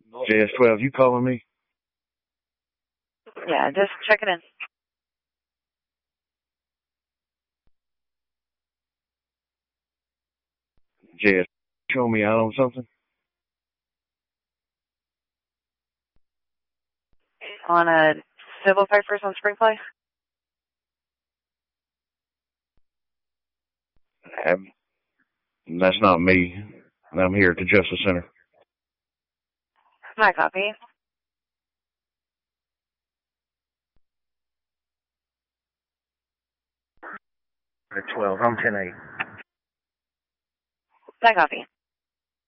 JS12, you calling me? Yeah, just checking in. JS, show me out on something? On a civil papers on Spring Place? That's not me. I'm here at the Justice Center. My copy. 12, I'm 10-8. My copy.